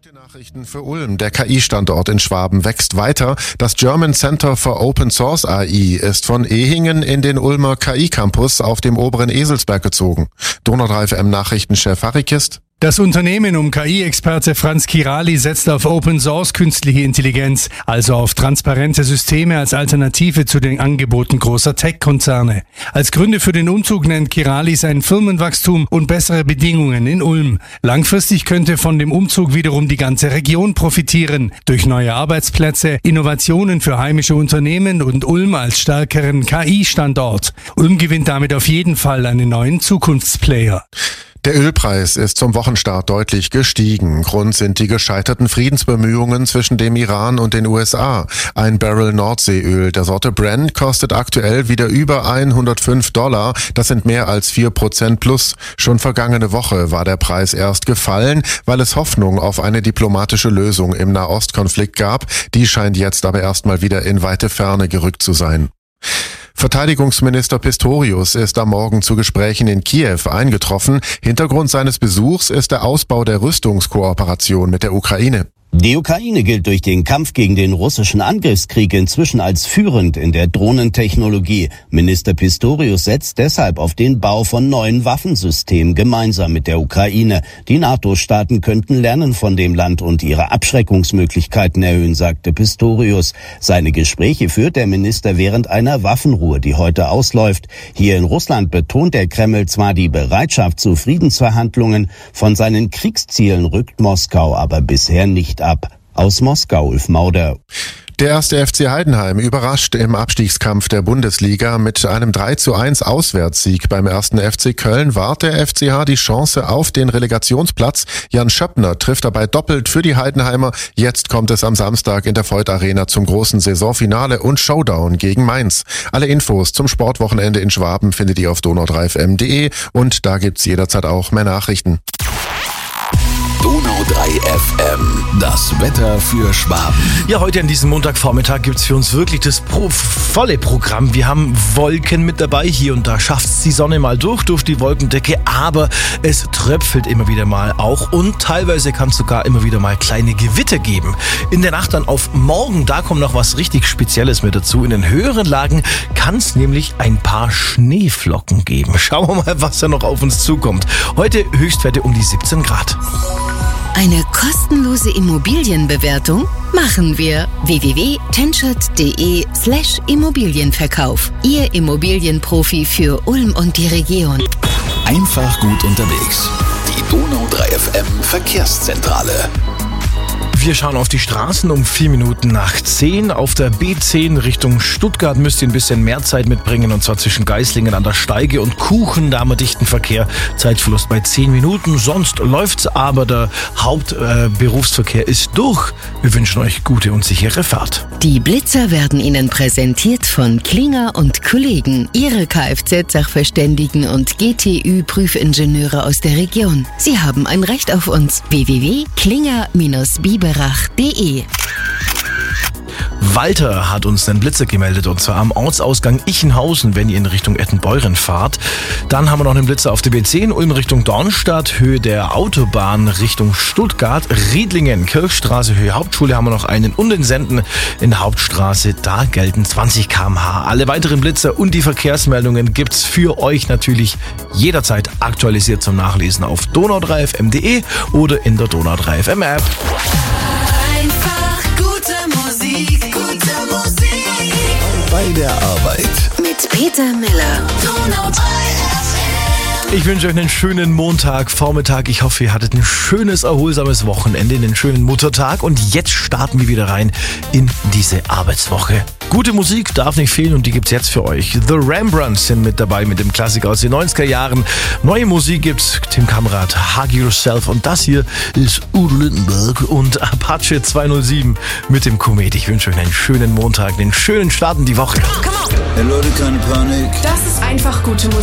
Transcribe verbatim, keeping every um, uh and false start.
Gute Nachrichten für Ulm. Der K I-Standort in Schwaben wächst weiter. Das German Center for Open Source A I ist von Ehingen in den Ulmer K I-Campus auf dem oberen Eselsberg gezogen. Donau drei F M-Nachrichtenchef Harry Kist. Das Unternehmen um K I-Experte Franz Kirali setzt auf Open Source künstliche Intelligenz, also auf transparente Systeme als Alternative zu den Angeboten großer Tech-Konzerne. Als Gründe für den Umzug nennt Kirali sein Firmenwachstum und bessere Bedingungen in Ulm. Langfristig könnte von dem Umzug wiederum die ganze Region profitieren, durch neue Arbeitsplätze, Innovationen für heimische Unternehmen und Ulm als stärkeren K I-Standort. Ulm gewinnt damit auf jeden Fall einen neuen Zukunftsplayer. Der Ölpreis ist zum Wochenstart deutlich gestiegen. Grund sind die gescheiterten Friedensbemühungen zwischen dem Iran und den U S A. Ein Barrel Nordseeöl der Sorte Brent kostet aktuell wieder über hundertfünf Dollar. Das sind mehr als vier Prozent plus. Schon vergangene Woche war der Preis erst gefallen, weil es Hoffnung auf eine diplomatische Lösung im Nahostkonflikt gab. Die scheint jetzt aber erstmal wieder in weite Ferne gerückt zu sein. Verteidigungsminister Pistorius ist am Morgen zu Gesprächen in Kiew eingetroffen. Hintergrund seines Besuchs ist der Ausbau der Rüstungskooperation mit der Ukraine. Die Ukraine gilt durch den Kampf gegen den russischen Angriffskrieg inzwischen als führend in der Drohnentechnologie. Minister Pistorius setzt deshalb auf den Bau von neuen Waffensystemen gemeinsam mit der Ukraine. Die NATO-Staaten könnten lernen von dem Land und ihre Abschreckungsmöglichkeiten erhöhen, sagte Pistorius. Seine Gespräche führt der Minister während einer Waffenruhe, die heute ausläuft. Hier in Russland betont der Kreml zwar die Bereitschaft zu Friedensverhandlungen, von seinen Kriegszielen rückt Moskau aber bisher nicht ab. Aus Moskau, Ulf Mauder. Der erste F C Heidenheim überrascht im Abstiegskampf der Bundesliga. Mit einem drei zu eins Auswärtssieg beim ersten F C Köln wahrt der F C H die Chance auf den Relegationsplatz. Jan Schöppner trifft dabei doppelt für die Heidenheimer. Jetzt kommt es am Samstag in der Voith Arena zum großen Saisonfinale und Showdown gegen Mainz. Alle Infos zum Sportwochenende in Schwaben findet ihr auf donau drei f m punkt de und da gibt's jederzeit auch mehr Nachrichten. Donau drei F M, das Wetter für Schwaben. Ja, heute an diesem Montagvormittag gibt's für uns wirklich das pro- volle Programm. Wir haben Wolken mit dabei. Hier und da schafft's die Sonne mal durch, durch die Wolkendecke, aber es tröpfelt immer wieder mal auch und teilweise kann es sogar immer wieder mal kleine Gewitter geben. In der Nacht dann auf morgen, da kommt noch was richtig Spezielles mit dazu. In den höheren Lagen kann es nämlich ein paar Schneeflocken geben. Schauen wir mal, was da noch auf uns zukommt. Heute Höchstwerte um die siebzehn Grad. Eine kostenlose Immobilienbewertung machen wir. w w w punkt tenschert punkt de slash Immobilienverkauf. Ihr Immobilienprofi für Ulm und die Region. Einfach gut unterwegs. Die Donau drei F M Verkehrszentrale. Wir schauen auf die Straßen um vier Minuten nach zehn. Auf der B zehn Richtung Stuttgart müsst ihr ein bisschen mehr Zeit mitbringen, und zwar zwischen Geislingen an der Steige und Kuchen. Da haben wir dichten Verkehr. Zeitverlust bei zehn Minuten. Sonst läuft's, aber der Hauptberufsverkehr äh, ist durch. Wir wünschen euch gute und sichere Fahrt. Die Blitzer werden Ihnen präsentiert von Klinger und Kollegen, Ihre Kfz-Sachverständigen und G T Ü-Prüfingenieure aus der Region. Sie haben ein Recht auf uns. w w w punkt klinger Bindestrich biberach punkt de. Walter hat uns einen Blitzer gemeldet, und zwar am Ortsausgang Ichenhausen, wenn ihr in Richtung Ettenbeuren fahrt. Dann haben wir noch einen Blitzer auf der B zehn, Ulm Richtung Dornstadt, Höhe der Autobahn Richtung Stuttgart, Riedlingen, Kirchstraße, Höhe Hauptschule haben wir noch einen, und in Senden in der Hauptstraße, da gelten zwanzig Kilometer pro Stunde. Alle weiteren Blitzer und die Verkehrsmeldungen gibt's für euch natürlich jederzeit aktualisiert zum Nachlesen auf donau drei f m punkt de oder in der Donau drei F M App. Bei der Arbeit. Mit Peter Miller. Ich wünsche euch einen schönen Montagvormittag. Ich hoffe, ihr hattet ein schönes, erholsames Wochenende, einen schönen Muttertag. Und jetzt starten wir wieder rein in diese Arbeitswoche. Gute Musik darf nicht fehlen, und die gibt's jetzt für euch. The Rembrandts sind mit dabei mit dem Klassiker aus den neunziger Jahren. Neue Musik gibt's Tim Kamrat, Hug Yourself, und das hier ist Udo Lindenberg und Apache zweihundertsieben mit dem Komet. Ich wünsche euch einen schönen Montag, einen schönen Start in die Woche. Hey Leute, keine Panik. Das ist einfach gute Musik.